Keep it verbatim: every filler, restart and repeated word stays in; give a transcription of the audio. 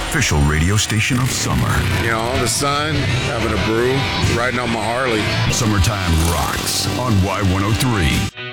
official radio station of summer. You know, the sun, having a brew, riding on my Harley. Summertime rocks on Y one oh three.